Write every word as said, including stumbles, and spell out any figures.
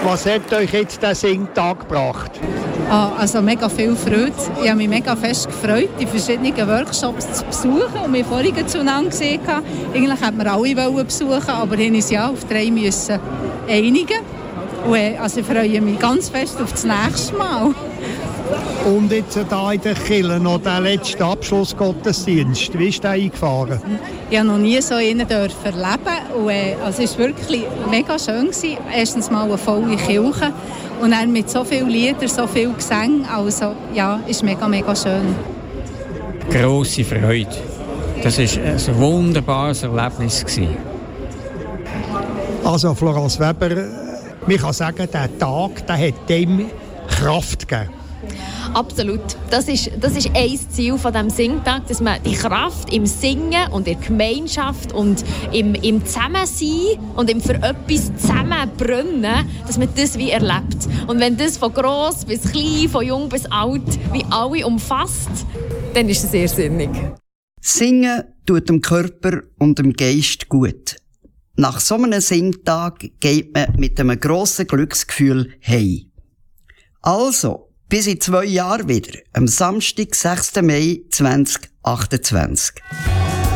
Was hat euch jetzt der Singtag gebracht? Ah, also mega viel Freude. Ich habe mich mega fest gefreut, die verschiedenen Workshops zu besuchen. Und wir vorhin zueinander gesehen, eigentlich wollten wir alle besuchen, aber wir mussten ja auf drei müssen einigen. Und also ich freue mich ganz fest auf das nächste Mal. Und jetzt hier in der Kirche noch der letzte Abschlussgottesdienst. Wie ist der eingefahren? Ich habe noch nie so einen erleben. Und, äh, also es war wirklich mega schön. Erstens mal eine volle Kirche und dann mit so vielen Liedern, so viel Gesang. Also ja, ist mega, mega schön. Grosse Freude. Das war ein wunderbares Erlebnis. Also Florence Weber, man kann sagen, der Tag der hat dem Kraft gegeben. Absolut. Das ist, das ist ein Ziel von diesem Singtag, dass man die Kraft im Singen und in der Gemeinschaft und im, im Zusammensein und im für etwas zusammenbrennen, dass man das wie erlebt. Und wenn das von gross bis klein, von jung bis alt, wie alle umfasst, dann ist es sehr sinnig. Singen tut dem Körper und dem Geist gut. Nach so einem Singtag geht man mit einem grossen Glücksgefühl heim. Also, bis in zwei Jahren wieder, am Samstag, sechsten Mai zweitausendachtundzwanzig.